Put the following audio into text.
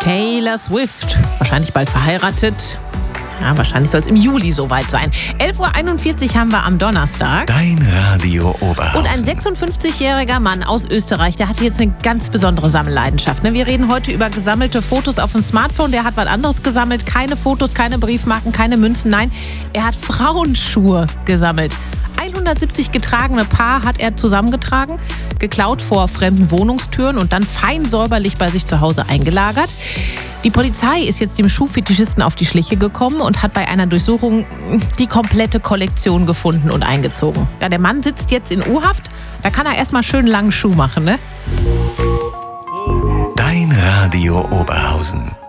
Taylor Swift, wahrscheinlich bald verheiratet. Ja, wahrscheinlich soll es im Juli soweit sein. 11.41 Uhr haben wir am Donnerstag. Dein Radio Oberhausen. Und ein 56-jähriger Mann aus Österreich, der hatte jetzt eine ganz besondere Sammelleidenschaft. Wir reden heute über gesammelte Fotos auf dem Smartphone. Der hat was anderes gesammelt. Keine Fotos, keine Briefmarken, keine Münzen. Nein, er hat Frauenschuhe gesammelt. 170 getragene Paar hat er zusammengetragen, geklaut vor fremden Wohnungstüren und dann fein säuberlich bei sich zu Hause eingelagert. Die Polizei ist jetzt dem Schuhfetischisten auf die Schliche gekommen und hat bei einer Durchsuchung die komplette Kollektion gefunden und eingezogen. Ja, der Mann sitzt jetzt in U-Haft, da kann er erstmal schön langen Schuh machen, ne? Dein Radio Oberhausen.